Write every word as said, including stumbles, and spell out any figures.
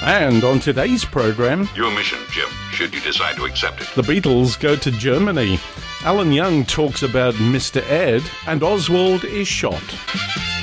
And on today's program, your mission, Jim, should you decide to accept it. The Beatles go to Germany. Alan Young talks about Mister Ed, and Oswald is shot.